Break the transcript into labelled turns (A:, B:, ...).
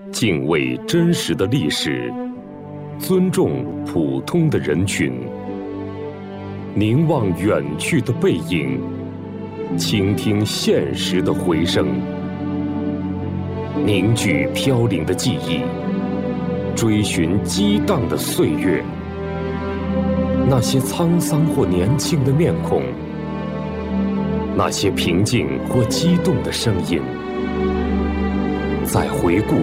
A: 敬畏真实的历史，尊重普通的人群，凝望远去的背影，倾听现实的回声，凝聚飘零的记忆，追寻激荡的岁月。那些沧桑或年轻的面孔，那些平静或激动的声音，在回顾